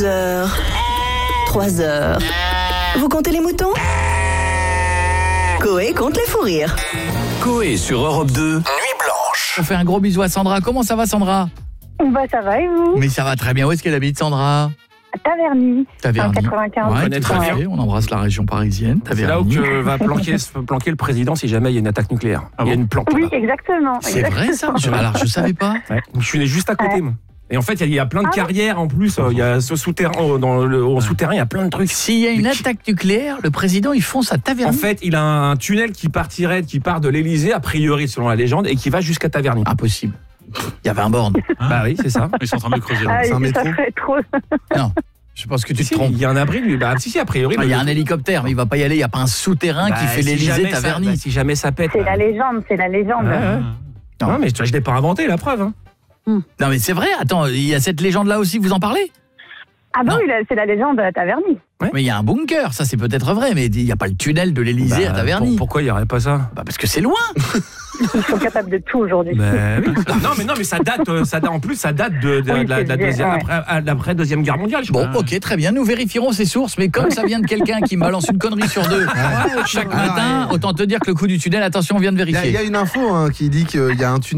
2 heures, 3 heures. Vous comptez les moutons ? Coé compte les fous rires. Coé sur Europe 2, Nuit Blanche. On fait un gros bisou à Sandra. Comment ça va, Sandra ? Ça va et vous ? Mais ça va très bien. Où est-ce qu'elle habite, Sandra ? À Taverny. Taverny. 95. Ouais, connaît tout très à bien. fait. On embrasse la région parisienne. C'est là où Taverny. va planquer le président si jamais il y a une attaque nucléaire. Il y a une planque. Oui, là-bas. exactement. C'est vrai ça ? Alors je savais pas. Ouais. Je suis né juste à côté, moi. Et en fait, il y a plein de carrières en plus. Il y a ce souterrain, au souterrain, il y a plein de trucs. S'il y a une attaque nucléaire, le président il fonce à Taverny. En fait, il a un tunnel qui part de l'Elysée, a priori selon la légende, et qui va jusqu'à Taverny. Impossible. Il y avait un borne. Bah oui, c'est ça. Ils sont en train de le creuser. Ah, C'est un ça métro. ferait trop. Non. Je pense que tu te Si, trompes. il y a un abri, lui. Bah si, a priori. Il y a un hélicoptère, mais il va pas y aller. Il y a pas un souterrain qui fait l'Elysée Taverny. Si jamais ça pète. C'est la légende, c'est la légende. Non, mais je l'ai pas inventé, la preuve. Hein. Non mais c'est vrai. Attends, il y a cette légende là aussi. Vous en parlez ? Ah bah Non. oui, c'est la légende à Taverny. Mais il y a un bunker. Ça c'est peut-être vrai, mais il y a pas le tunnel de l'Elysée à Taverny. Pourquoi il y aurait pas ça? Bah parce que c'est loin. Ils sont capables de tout aujourd'hui. Oui. non mais ça date en plus ça date de Oui, la c'est vrai, deuxième ouais. après deuxième guerre mondiale. Bon, ok, très bien. Nous vérifierons ces sources, mais comme ça vient de quelqu'un qui me balance une connerie sur deux chaque matin, autant te dire que le coup du tunnel, attention, on vient de Il y vérifier. a une info qui dit qu'il y a un tunnel